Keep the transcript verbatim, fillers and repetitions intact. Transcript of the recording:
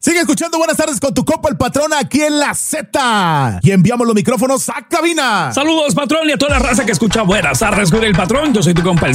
Sigue escuchando Buenas Tardes con tu compa el patrón aquí en la Z. Y enviamos los micrófonos a cabina. Saludos, patrón, y a toda la raza que escucha Buenas Tardes con el patrón. Yo soy tu compa el